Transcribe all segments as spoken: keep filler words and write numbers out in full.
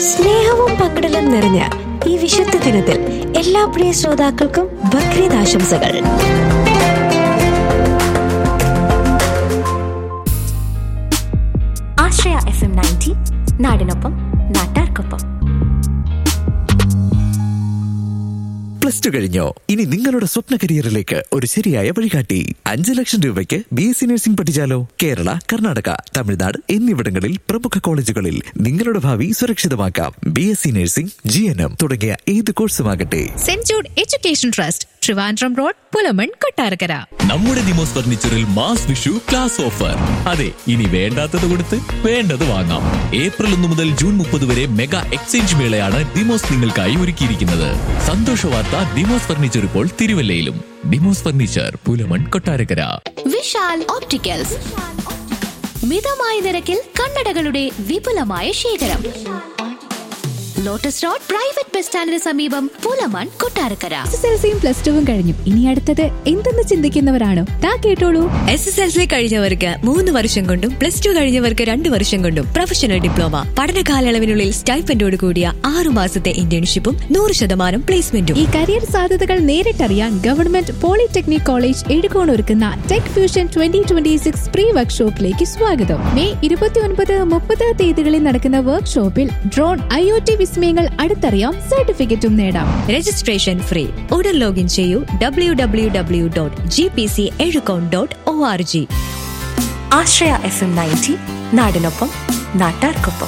സ്നേഹവും പങ്കിടലും നിറഞ്ഞ ഈ വിശുദ്ധ ദിനത്തിൽ എല്ലാ പ്രിയ ശ്രോതാക്കൾക്കും ബക്രീദ് ആശംസകൾ. ആശ്രയ എഫ് എം നയൻറ്റി, നാടിനൊപ്പം നാട്ടാർക്കൊപ്പം. പ്ലസ് ടു കഴിഞ്ഞോ? ഇനി നിങ്ങളുടെ സ്വപ്ന കരിയറിലേക്ക് ഒരു ശരിയായ വഴികാട്ടി. അഞ്ചു ലക്ഷം രൂപയ്ക്ക് B S C nursing പഠിച്ചാലോ? Kerala, Karnataka, Tamil Nadu എന്നിവിടങ്ങളിൽ പ്രമുഖ കോളേജുകളിൽ നിങ്ങളുടെ ഭാവി സുരക്ഷിതമാക്കാം. B S C nursing, G N M തുടങ്ങിയ ഏത് കോഴ്സുമാകട്ടെ. Saint Jude education trust, Trivandrum road, Pulamon, Kottarakkara. നമ്മുടെ Demos ഫർണിച്ചറിൽ mass Vishu class offer. അതെ, ഇനി വേണ്ടാത്തത് കൊടുത്ത് വേണ്ടത് വാങ്ങാം. ഏപ്രിൽ ഒന്ന് മുതൽ ജൂൺ മുപ്പത് വരെ മെഗാ എക്സ്ചേഞ്ച് മേളയാണ് ഡിമോസ് നിങ്ങൾക്കായി ഒരുക്കിയിരിക്കുന്നത്. സന്തോഷ വാർത്ത, ഡിമോസ് ഫർണിച്ചർ ഇപ്പോൾ തിരുവല്ലയിലും. ഡിമോസ് ഫർണിച്ചർ, പുലമൺ, കൊട്ടാരക്കര. വിശാൽ ഓപ്റ്റിക്കൽസ്, മിതമായ നിരക്കിൽ കണ്ണടകളുടെ വിപുലമായ ശേഖരം. ലോട്ടസ് റോഡ് പ്രൈവറ്റ് ബസ് സ്റ്റാൻഡിന് സമീപം, Pulamon, Kottarakkara. S S L സിയും പ്ലസ് ടുവും കഴിഞ്ഞു. ഇനി അടുത്തത് എന്തെന്ന് ചിന്തിക്കുന്നവരാണോ? താ കേട്ടോളൂ. എസ് എസ് എൽ സി കഴിഞ്ഞവർക്ക് മൂന്ന് വർഷം കൊണ്ടും പ്ലസ് ടു കഴിഞ്ഞവർക്ക് രണ്ട് വർഷം കൊണ്ടും പ്രൊഫഷണൽ ഡിപ്ലോമ, പഠന കാലയളവിനുള്ളിൽ സ്റ്റൈപ്പൻഡോട് കൂടിയ ആറു മാസത്തെ ഇന്റേൺഷിപ്പും നൂറ് ശതമാനം പ്ലേസ്മെന്റും. ഈ കരിയർ സാധ്യതകൾ നേരിട്ടറിയാൻ ഗവൺമെന്റ് പോളിടെക്നിക് കോളേജ് എഴുകോൺ ഒരുക്കുന്ന tech fusion twenty twenty six pre വർക്ക്ഷോപ്പിലേക്ക് സ്വാഗതം. മെയ് ഇരുപത്തി ഒൻപത് മുപ്പത് തീയതികളിൽ നടക്കുന്ന വർക്ക്ഷോപ്പിൽ ഡ്രോൺ, ഐ ഒ ടി വിസ്മയങ്ങൾ അടുത്തറിയാം, സർട്ടിഫിക്കറ്റും നേടാം. Registration free. ഉടൻ ലോഗിൻ ചെയ്യൂ W W W dot G P C Ezhukone dot O R G. ആശ്രയ എഫ് എം നയൻറ്റി, നാടിനൊപ്പം നാട്ടാർക്കൊപ്പം.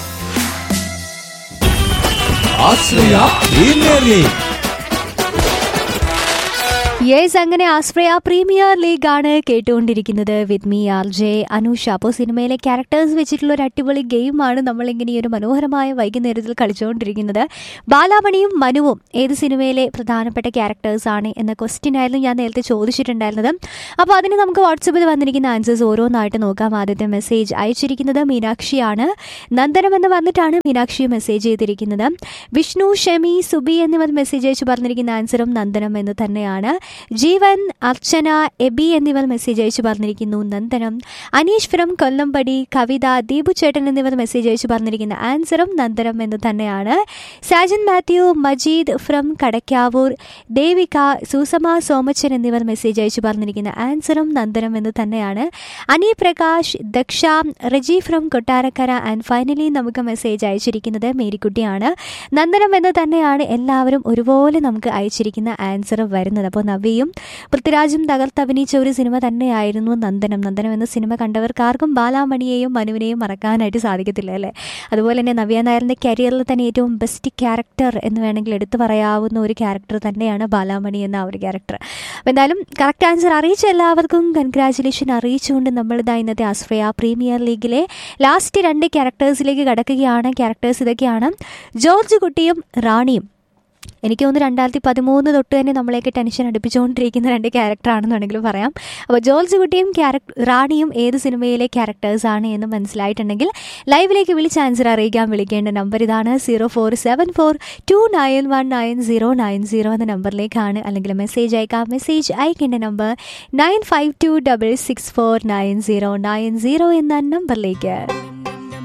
യെസ്, അങ്ങനെ ആശ്രയ പ്രീമിയർ ലീഗ് ആണ് കേട്ടുകൊണ്ടിരിക്കുന്നത് with me R J Anusha. അപ്പോൾ സിനിമയിലെ ക്യാരക്ടേഴ്സ് വെച്ചിട്ടുള്ള ഒരു അടിപൊളി ഗെയിമാണ് നമ്മളിങ്ങനെ ഈ ഒരു മനോഹരമായ വൈകുന്നേരത്തിൽ കളിച്ചുകൊണ്ടിരിക്കുന്നത്. ബാലാമണിയും മനുവും ഏത് സിനിമയിലെ പ്രധാനപ്പെട്ട ക്യാരക്ടേഴ്സ് ആണ് എന്ന ക്വസ്റ്റ്യൻ ആയിരുന്നു ഞാൻ നേരത്തെ ചോദിച്ചിട്ടുണ്ടായിരുന്നത്. അപ്പോൾ അതിന് നമുക്ക് വാട്സപ്പിൽ വന്നിരിക്കുന്ന ആൻസേഴ്സ് ഓരോന്നായിട്ട് നോക്കാം. ആദ്യത്തെ മെസ്സേജ് അയച്ചിരിക്കുന്നത് മീനാക്ഷിയാണ്. നന്ദനം എന്ന് പറഞ്ഞിട്ടാണ് മീനാക്ഷി മെസ്സേജ് ചെയ്തിരിക്കുന്നത്. വിഷ്ണു, ഷെമി, സുബി എന്നിവർ മെസ്സേജ് അയച്ച് പറഞ്ഞിരിക്കുന്ന ആൻസറും നന്ദനം എന്ന് തന്നെയാണ്. ജീവൻ, അർച്ചന, എബി എന്നിവർ മെസ്സേജ് അയച്ചു പറഞ്ഞിരിക്കുന്നു നന്ദനം. അനീഷ് ഫ്രം കൊല്ലംപടി, കവിത, ദീപു ചേട്ടൻ എന്നിവർ മെസ്സേജ് അയച്ചു പറഞ്ഞിരിക്കുന്ന ആൻസറും നന്ദനം എന്ന് തന്നെയാണ്. സാജൻ മാത്യു, മജീദ് ഫ്രം കടക്കാവൂർ, ദേവിക, സുസമ, സോമച്ചൻ എന്നിവർ മെസ്സേജ് അയച്ചു പറഞ്ഞിരിക്കുന്ന ആൻസറും നന്ദനം എന്ന് തന്നെയാണ്. അനി Prakash, Daksha, Reji from Kottarakkara and finally നമുക്ക് മെസ്സേജ് അയച്ചിരിക്കുന്നത് മേരിക്കുട്ടിയാണ്. നന്ദനം എന്ന് തന്നെയാണ് എല്ലാവരും ഒരുപോലെ നമുക്ക് അയച്ചിരിക്കുന്ന ആൻസർ വരുന്നത്. അപ്പോൾ നവ്യയും പൃഥ്വിരാജും തകർത്തഭിനയിച്ച ഒരു സിനിമ തന്നെയായിരുന്നു നന്ദനം. നന്ദനം എന്ന സിനിമ കണ്ടവർക്കാർക്കും ബാലാമണിയെയും മനുവിനെയും മറക്കാനായിട്ട് സാധിക്കത്തില്ല അല്ലേ? അതുപോലെ തന്നെ നവ്യ നായരുടെ കരിയറിൽ തന്നെ ഏറ്റവും ബെസ്റ്റ് ക്യാരക്ടർ എന്ന് വേണമെങ്കിൽ എടുത്തു പറയാവുന്ന ഒരു ക്യാരക്ടർ തന്നെയാണ് ബാലാമണി എന്ന ഒരു ക്യാരക്ടർ. അപ്പോൾ എന്തായാലും കറക്റ്റ് ആൻസർ അറിയിച്ച എല്ലാവർക്കും കൺഗ്രാജുലേഷൻ അറിയിച്ചുകൊണ്ട് നമ്മളിതാ ഇന്നത്തെ ആശ്രയ പ്രീമിയർ ലീഗിലെ ലാസ്റ്റ് രണ്ട് ക്യാരക്ടേഴ്സിലേക്ക് കടക്കുകയാണ്. ക്യാരക്ടേഴ്സ് ഇതൊക്കെയാണ്: ജോർജ് കുട്ടിയും റാണിയും. എനിക്ക് തോന്നുന്നു രണ്ടായിരത്തി പതിമൂന്ന് തൊട്ട് തന്നെ നമ്മളെയൊക്കെ ടെൻഷൻ അടുപ്പിച്ചുകൊണ്ടിരിക്കുന്ന രണ്ട് ക്യാരക്ടറാണെന്ന് വേണമെങ്കിലും പറയാം. അപ്പോൾ ജോർജ് കുട്ടിയും ക്യാരക്ടർ റാണിയും ഏത് സിനിമയിലെ ക്യാരക്ടേഴ്സാണ് എന്ന് മനസ്സിലായിട്ടുണ്ടെങ്കിൽ ലൈവിലേക്ക് വിളിച്ച് ആൻസർ അറിയിക്കാൻ വിളിക്കേണ്ട നമ്പർ ഇതാണ്: zero four seven four to nine one nine zero nine zero എന്ന നമ്പറിലേക്കാണ്. അല്ലെങ്കിൽ മെസ്സേജ് അയക്കാം. മെസ്സേജ് അയക്കേണ്ട number nine five to double six four nine zero nine zero എന്ന നമ്പറിലേക്ക്.